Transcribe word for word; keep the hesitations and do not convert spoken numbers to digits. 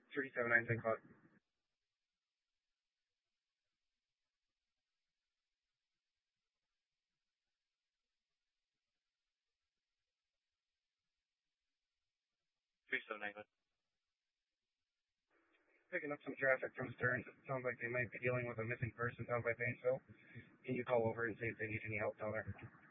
three seven nine six five. three seven nine. Picking up some traffic from Stearns. It sounds like they might be dealing with a missing person down by Painesville. Can you call over and see if they need any help down there?